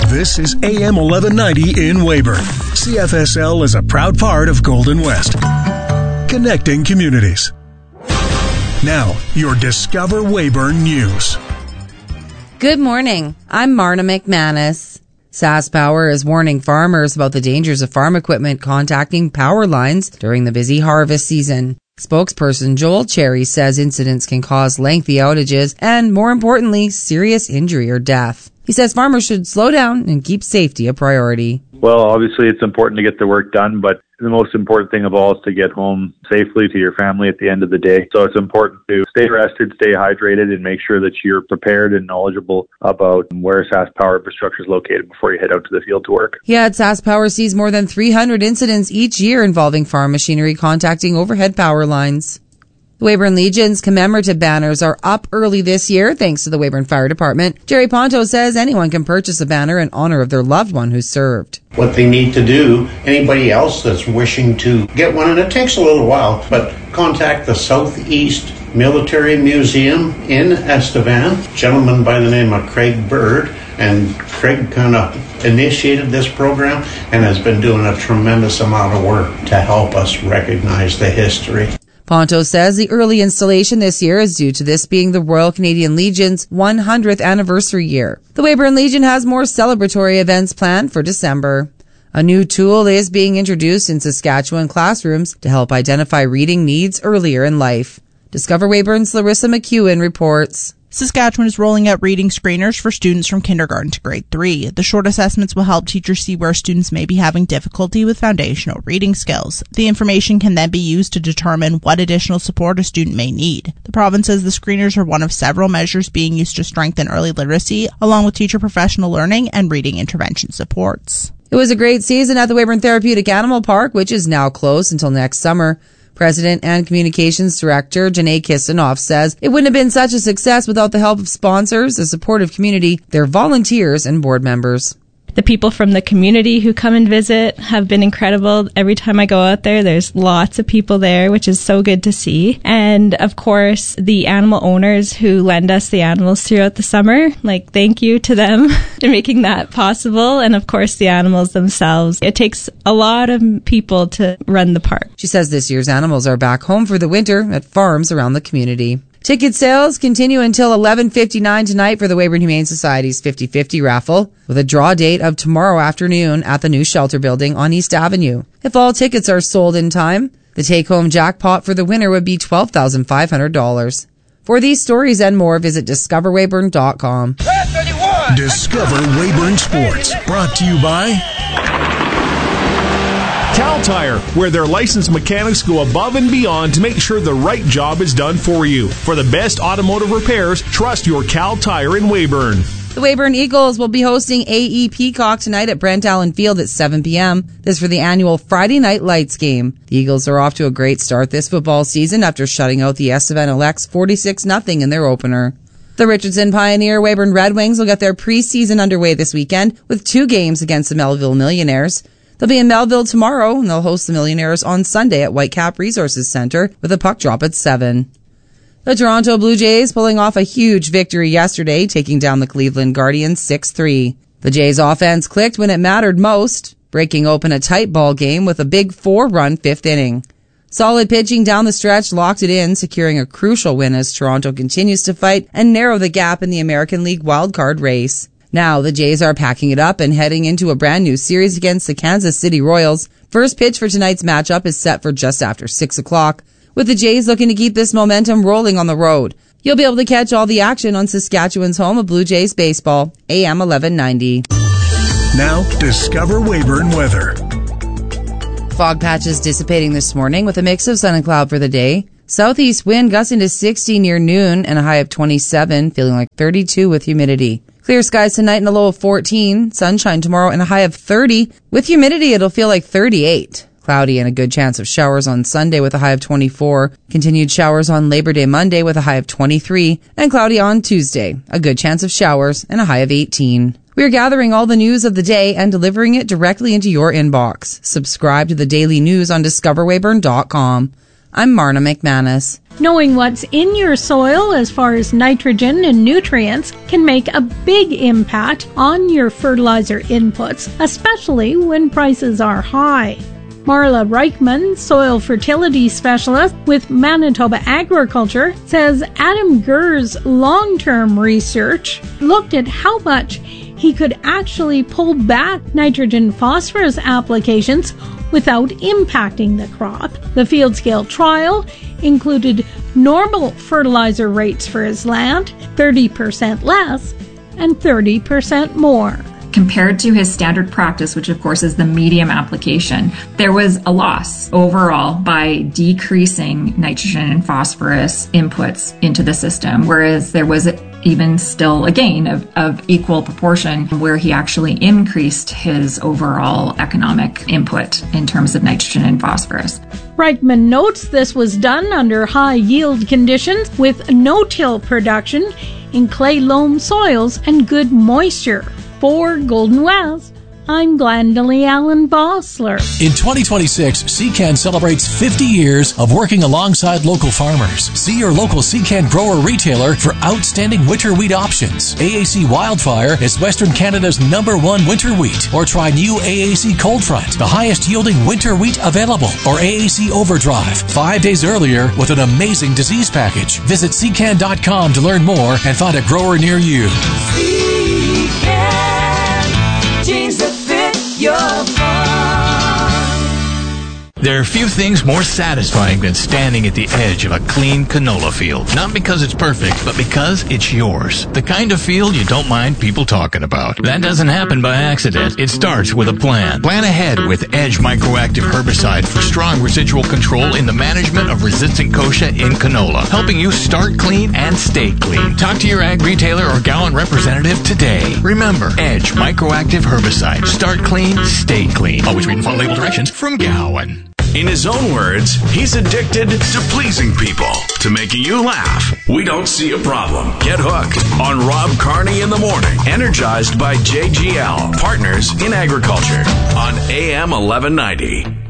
This is AM 1190 in Weyburn. CFSL is a proud part of Golden West. Connecting communities. Now, your Discover Weyburn News. Good morning. I'm Marna McManus. SaskPower is warning farmers about the dangers of farm equipment contacting power lines during the busy harvest season. Spokesperson Joel Cherry says incidents can cause lengthy outages and, more importantly, serious injury or death. He says farmers should slow down and keep safety a priority. Well, obviously it's important to get the work done, but the most important thing of all is to get home safely to your family at the end of the day. So it's important to stay rested, stay hydrated, and make sure that you're prepared and knowledgeable about where SaskPower infrastructure is located before you head out to the field to work. Yeah, SaskPower sees more than 300 incidents each year involving farm machinery contacting overhead power lines. The Weyburn Legion's commemorative banners are up early this year thanks to the Weyburn Fire Department. Jerry Ponto says anyone can purchase a banner in honor of their loved one who served. What they need to do, anybody else that's wishing to get one, and it takes a little while, but contact the Southeast Military Museum in Estevan, a gentleman by the name of Craig Bird, and Craig kind of initiated this program and has been doing a tremendous amount of work to help us recognize the history. Ponto says the early installation this year is due to this being the Royal Canadian Legion's 100th anniversary year. The Weyburn Legion has more celebratory events planned for December. A new tool is being introduced in Saskatchewan classrooms to help identify reading needs earlier in life. Discover Weyburn's Larissa McEwen reports. Saskatchewan is rolling out reading screeners for students from kindergarten to grade 3. The short assessments will help teachers see where students may be having difficulty with foundational reading skills. The information can then be used to determine what additional support a student may need. The province says the screeners are one of several measures being used to strengthen early literacy, along with teacher professional learning and reading intervention supports. It was a great season at the Weyburn Therapeutic Animal Park, which is now closed until next summer. President and Communications Director Janae Kistenoff says it wouldn't have been such a success without the help of sponsors, a supportive community, their volunteers, and board members. The people from the community who come and visit have been incredible. Every time I go out there, there's lots of people there, which is so good to see. And of course, the animal owners who lend us the animals throughout the summer, thank you to them for making that possible. And of course, the animals themselves. It takes a lot of people to run the park. She says this year's animals are back home for the winter at farms around the community. Ticket sales continue until 11:59 tonight for the Weyburn Humane Society's 50/50 raffle, with a draw date of tomorrow afternoon at the new shelter building on East Avenue. If all tickets are sold in time, the take-home jackpot for the winner would be $12,500. For these stories and more, visit discoverweyburn.com. Discover Weyburn Sports, brought to you by Cal Tire, where their licensed mechanics go above and beyond to make sure the right job is done for you. For the best automotive repairs, trust your Cal Tire in Weyburn. The Weyburn Eagles will be hosting AE Peacock tonight at Brent Allen Field at 7 p.m. This for the annual Friday Night Lights game. The Eagles are off to a great start this football season after shutting out the Estevan Elects 46-0 in their opener. The Richardson Pioneer Weyburn Red Wings will get their preseason underway this weekend with 2 games against the Melville Millionaires. They'll be in Melville tomorrow, and they'll host the Millionaires on Sunday at Whitecap Resources Center with a puck drop at 7. The Toronto Blue Jays pulling off a huge victory yesterday, taking down the Cleveland Guardians 6-3. The Jays' offense clicked when it mattered most, breaking open a tight ball game with a big 4-run 5th inning. Solid pitching down the stretch locked it in, securing a crucial win as Toronto continues to fight and narrow the gap in the American League wildcard race. Now, the Jays are packing it up and heading into a brand new series against the Kansas City Royals. First pitch for tonight's matchup is set for just after 6 o'clock, with the Jays looking to keep this momentum rolling on the road. You'll be able to catch all the action on Saskatchewan's home of Blue Jays baseball, AM 1190. Now, Discover Weyburn weather. Fog patches dissipating this morning with a mix of sun and cloud for the day. Southeast wind gusting to 60 near noon and a high of 27, feeling like 32 with humidity. Clear skies tonight and a low of 14. Sunshine tomorrow and a high of 30. With humidity, it'll feel like 38. Cloudy and a good chance of showers on Sunday with a high of 24. Continued showers on Labor Day Monday with a high of 23. And cloudy on Tuesday. A good chance of showers and a high of 18. We are gathering all the news of the day and delivering it directly into your inbox. Subscribe to the daily news on discoverweyburn.com. I'm Marna McManus. Knowing what's in your soil as far as nitrogen and nutrients can make a big impact on your fertilizer inputs, especially when prices are high. Marla Reichman, soil fertility specialist with Manitoba Agriculture, says Adam Gurr's long-term research looked at how much he could actually pull back nitrogen phosphorus applications without impacting the crop. The field scale trial included normal fertilizer rates for his land, 30% less and 30% more. Compared to his standard practice, which of course is the medium application, there was a loss overall by decreasing nitrogen and phosphorus inputs into the system, whereas there was even still a gain of equal proportion where he actually increased his overall economic input in terms of nitrogen and phosphorus. Reichman notes this was done under high yield conditions with no-till production in clay loam soils and good moisture. For Golden West, I'm Glendalee Allen Bossler. In 2026, CCAN celebrates 50 years of working alongside local farmers. See your local CCAN grower retailer for outstanding winter wheat options. AAC Wildfire is Western Canada's #1 winter wheat. Or try new AAC Cold Front, the highest yielding winter wheat available. Or AAC Overdrive, 5 days earlier with an amazing disease package. Visit CCAN.com to learn more and find a grower near you. Jeans that fit your form. There are few things more satisfying than standing at the edge of a clean canola field. Not because it's perfect, but because it's yours. The kind of field you don't mind people talking about. That doesn't happen by accident. It starts with a plan. Plan ahead with Edge Microactive Herbicide for strong residual control in the management of resistant kochia in canola, helping you start clean and stay clean. Talk to your ag retailer or Gowan representative today. Remember, Edge Microactive Herbicide. Start clean, stay clean. Always read and follow label directions from Gowan. In his own words, he's addicted to pleasing people, to making you laugh. We don't see a problem. Get hooked on Rob Carney in the morning, energized by JGL, Partners in Agriculture, on AM 1190.